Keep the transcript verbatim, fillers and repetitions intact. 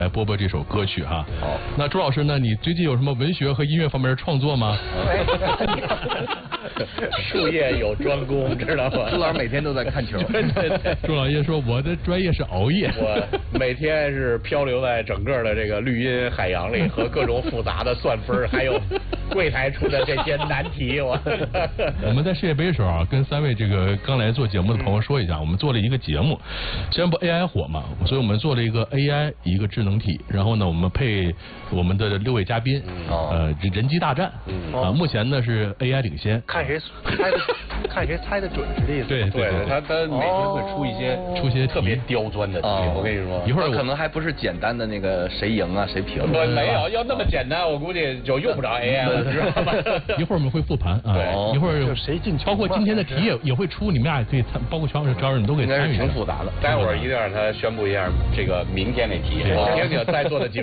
来播播这首歌曲哈。 好， 那朱老师呢？你最近有什么文学和音乐方面的创作吗？ 术业有专攻，知道吗？朱老师每天都在看球。 对对对。朱老爷说我的专业是熬夜。 我每天是漂流在整个的这个绿茵海洋里，和各种复杂的算分，还有柜台出的这些难题。我我们在世界杯的时候啊，跟三位这个刚来做节目的朋友说一下，我们做了一个节目，现在不 A I 火嘛，所以我们做了一个 A I 一个智能体，然后呢，我们配我们的六位嘉宾，呃，人机大战，啊，目前呢是 A I 领先， 看谁猜的，看谁猜的准是这意思。 对对对， 他他每天会出一些出些特别刁钻的题，我跟你说， 一会儿可能还不是简单的那个谁赢啊谁平， 没有，要那么简单，我估计就用不着 A I 了，知道吗？ 一会儿我们会复盘啊，一会儿谁进球， 包括今天的题也也会出，你们俩也可以参，包括全老师你都可以参与。 挺复杂的， 待会儿一定让他宣布一下这个明天那题，听听在座的几位。